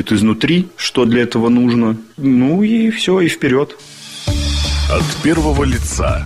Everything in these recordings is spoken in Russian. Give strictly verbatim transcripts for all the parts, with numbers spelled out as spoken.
изнутри, что для этого нужно. Ну и все, и вперед. От первого лица.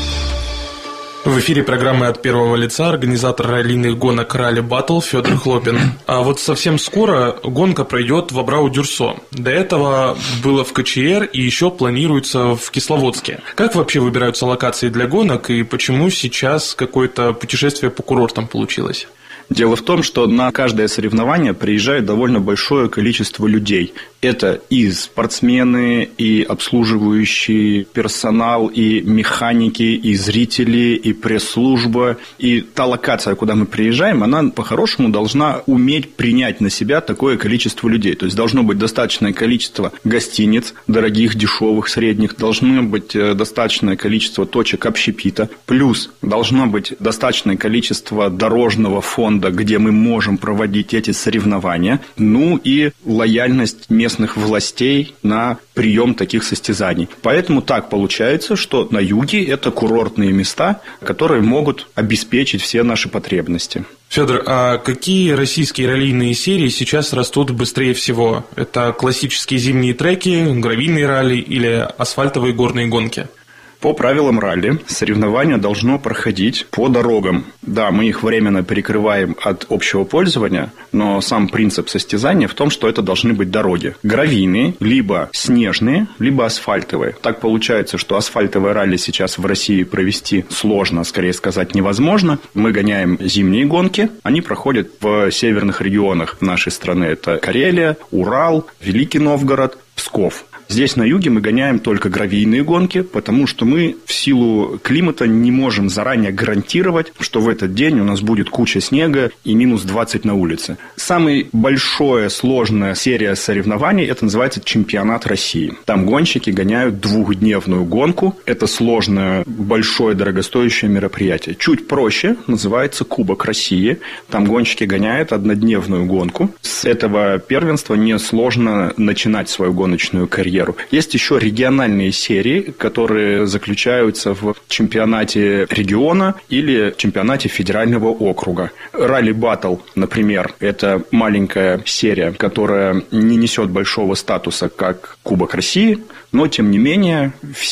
В эфире программы «От первого лица» организатор раллийных гонок «Ралли Баттл» Федор Хлопин. А вот совсем скоро гонка пройдет в Абрау-Дюрсо. До этого было в ка че эр и еще планируется в Кисловодске. Как вообще выбираются локации для гонок и почему сейчас какое-то путешествие по курортам получилось? Дело в том, что на каждое соревнование приезжает довольно большое количество людей. Это и спортсмены, и обслуживающий персонал, и механики, и зрители, и пресс-служба. И та локация, куда мы приезжаем, она по-хорошему должна уметь принять на себя такое количество людей. То есть должно быть достаточное количество гостиниц, дорогих, дешевых, средних. Должно быть достаточное количество точек общепита. Плюс должно быть достаточное количество дорожного фонда, где мы можем проводить эти соревнования, ну и лояльность местных властей на прием таких состязаний. Поэтому так получается, что на юге это курортные места, которые могут обеспечить все наши потребности. Федор, а какие российские раллийные серии сейчас растут быстрее всего? Это классические зимние треки, гравийные ралли или асфальтовые горные гонки? По правилам ралли соревнование должно проходить по дорогам. Да, мы их временно перекрываем от общего пользования, но сам принцип состязания в том, что это должны быть дороги. Гравийные, либо снежные, либо асфальтовые. Так получается, что асфальтовое ралли сейчас в России провести сложно, скорее сказать, невозможно. Мы гоняем зимние гонки, они проходят в северных регионах нашей страны. Это Карелия, Урал, Великий Новгород, Псков. Здесь на юге мы гоняем только гравийные гонки, потому что мы в силу климата не можем заранее гарантировать, что в этот день у нас будет куча снега и минус двадцать на улице. Самая большая сложная серия соревнований, это называется чемпионат России. Там гонщики гоняют двухдневную гонку. Это сложное, большое, дорогостоящее мероприятие. Чуть проще называется Кубок России. Там гонщики гоняют однодневную гонку. С этого первенства несложно начинать свою гоночную карьеру. Есть еще региональные серии, которые заключаются в чемпионате региона или чемпионате федерального округа. Ралли Баттл, например, это маленькая серия, которая не несет большого статуса, как Кубок России, но, тем не менее,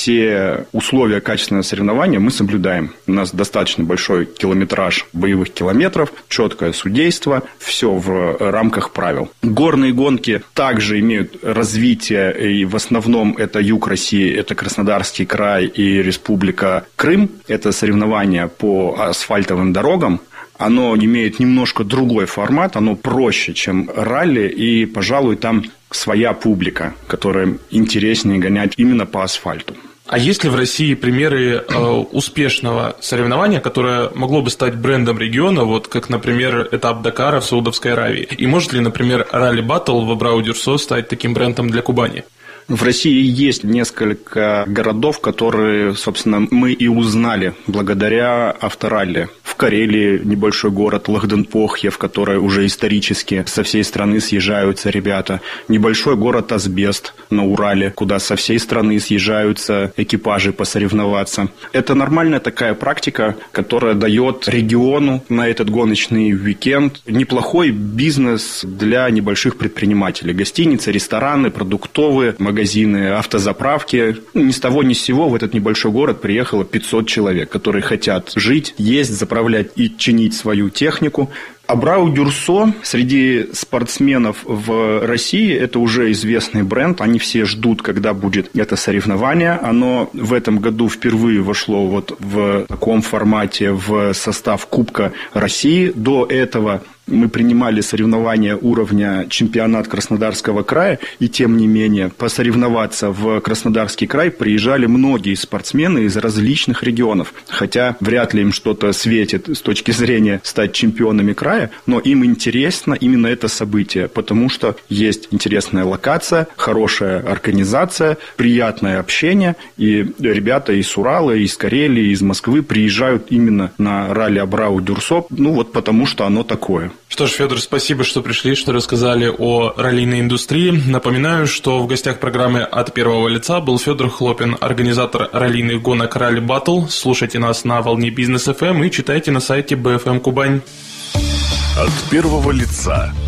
все условия качественного соревнования мы соблюдаем. У нас достаточно большой километраж боевых километров, четкое судейство, все в рамках правил. Горные гонки также имеют развитие, и в основном это юг России, это Краснодарский край и Республика Крым. Это соревнования по асфальтовым дорогам. Оно имеет немножко другой формат, оно проще, чем ралли, и, пожалуй, там своя публика, которая интереснее гонять именно по асфальту. А есть ли в России примеры э, успешного соревнования, которое могло бы стать брендом региона, вот как, например, этап Дакара в Саудовской Аравии? И может ли, например, Ралли Баттл в Абрау-Дюрсо стать таким брендом для Кубани? В России есть несколько городов, которые, собственно, мы и узнали благодаря авторалли. В Карелии небольшой город Лахденпохье, в который уже исторически со всей страны съезжаются ребята. Небольшой город Асбест на Урале, куда со всей страны съезжаются экипажи посоревноваться. Это нормальная такая практика, которая дает региону на этот гоночный уикенд неплохой бизнес для небольших предпринимателей. Гостиницы, рестораны, продуктовые, магазины, автозаправки. Ни с того ни с сего в этот небольшой город приехало пятьсот человек, которые хотят жить, есть, заправлять и чинить свою технику. Абрау-Дюрсо среди спортсменов в России это уже известный бренд. Они все ждут, когда будет это соревнование. Оно в этом году впервые вошло вот в таком формате в состав Кубка России. До этого мы принимали соревнования уровня чемпионат Краснодарского края, и тем не менее посоревноваться в Краснодарский край приезжали многие спортсмены из различных регионов. Хотя вряд ли им что-то светит с точки зрения стать чемпионами края, но им интересно именно это событие, потому что есть интересная локация, хорошая организация, приятное общение, и ребята из Урала, из Карелии, из Москвы приезжают именно на ралли Абрау-Дюрсо, ну вот потому что оно такое. Что ж, Федор, спасибо, что пришли, что рассказали о раллийной индустрии. Напоминаю, что в гостях программы «От первого лица» был Федор Хлопин, организатор раллийных гонок «Ралли Баттл». Слушайте нас на волне Бизнес эф эм и читайте на сайте бэ эф эм Кубань. От первого лица.